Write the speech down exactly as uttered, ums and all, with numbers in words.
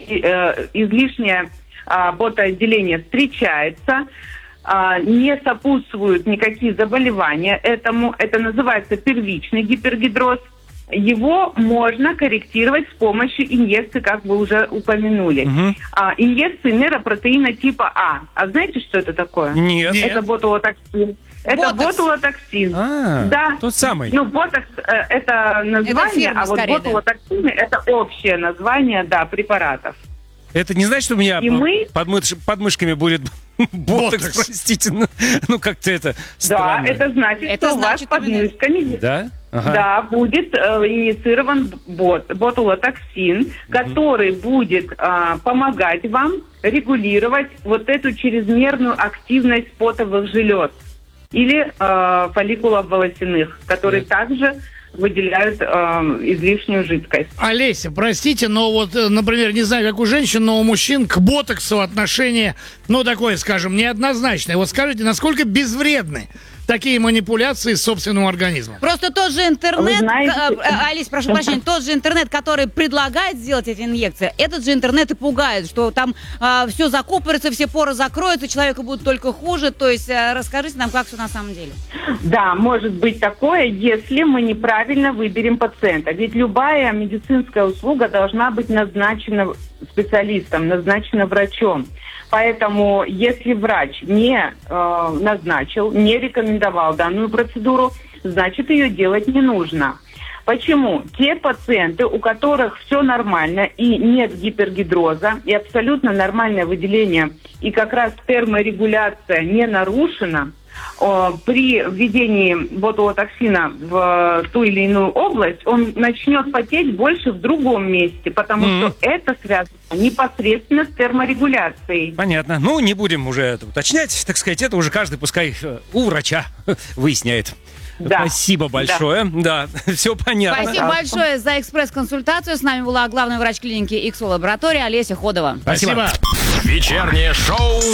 э, излишнее э, ботоотделение встречается, э, не сопутствуют никакие заболевания этому. Это называется первичный гипергидроз. Его можно корректировать с помощью инъекций, как вы уже упомянули. Угу. А, инъекции нейропротеина типа А. А знаете, что это такое? Нет. Это ботулотоксин. Это Ботокс. ботулотоксин. А, Да. тот самый. Ну, ботокс э, это название, фирма а вот скорее, да. ботулотоксины это общее название, да, препаратов. Это не значит, что у меня И мы- под, мыш- под мышками будет ботокс, Ботокс. простите. Ну, ну, как-то это Да, странно. это значит, Это что значит у вас под именно- мышками Да? Ага. да, будет э, инициирован бот, ботулотоксин, который будет э, помогать вам регулировать вот эту чрезмерную активность потовых желез или э, фолликулов волосяных, которые также выделяют э, излишнюю жидкость. Олеся, простите, но вот, э, например, не знаю, как у женщин, но у мужчин к ботоксу отношение, ну, такое, скажем, неоднозначное. Вот скажите, насколько безвредны такие манипуляции с собственным организмом? Просто тот же интернет, Вы знаете- э, э, Алис, прошу прощения, тот же интернет, который предлагает сделать эти инъекции, этот же интернет и пугает, что там все закупорится, все поры закроются, человеку будет только хуже. То есть э, расскажите нам, как все на самом деле. Да, может быть такое, если мы неправильно выберем пациента. Ведь любая медицинская услуга должна быть назначена специалистом, назначена врачом. Поэтому, если врач не э, назначил, не рекомендовал данную процедуру, значит, ее делать не нужно. Почему? Те пациенты, у которых все нормально и нет гипергидроза, и абсолютно нормальное выделение, и как раз терморегуляция не нарушена, э, при введении ботулотоксина в ту или иную область, он начнет потеть больше в другом месте, потому Мгм. что это связано непосредственно с терморегуляцией. Понятно. Ну, не будем уже это уточнять, так сказать, это уже каждый пускай э, у врача выясняет. Да. Спасибо большое. Да, все понятно. Спасибо большое за экспресс-консультацию. С нами была главный врач клиники икс о Лаборатория Олеся Ходова. Спасибо. Спасибо. Вечернее шоу